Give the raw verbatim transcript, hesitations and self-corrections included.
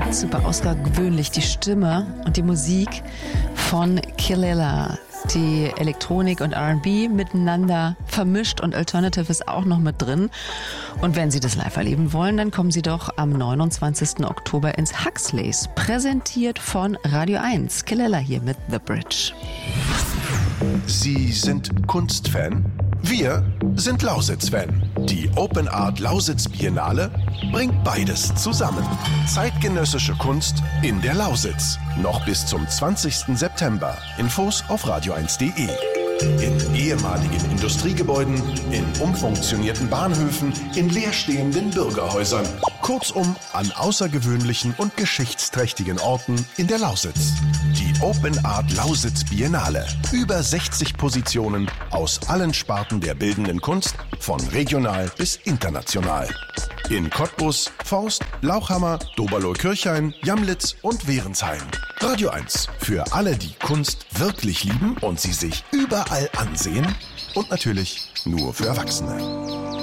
Super außergewöhnlich die Stimme und die Musik von Kelela, die Elektronik und R and B miteinander vermischt und Alternative ist auch noch mit drin. Und wenn Sie das live erleben wollen, dann kommen Sie doch am neunundzwanzigsten Oktober ins Huxleys, präsentiert von Radio eins. Kelela hier mit The Bridge. Sie sind Kunstfan? Wir sind Lausitz-Fan. Die Open Art Lausitz Biennale bringt beides zusammen. Zeitgenössische Kunst in der Lausitz. Noch bis zum zwanzigsten September. Infos auf radio eins punkt de. In ehemaligen Industriegebäuden, in umfunktionierten Bahnhöfen, in leerstehenden Bürgerhäusern. Kurzum an außergewöhnlichen und geschichtsträchtigen Orten in der Lausitz. Die Open Art Lausitz Biennale. Über sechzig Positionen aus allen Sparten der bildenden Kunst, von regional bis international. In Cottbus, Forst, Lauchhammer, Doberloh-Kirchhain, Jamlitz und Währensheim. Radio eins. Für alle, die Kunst wirklich lieben und sie sich überall ansehen. Und natürlich nur für Erwachsene.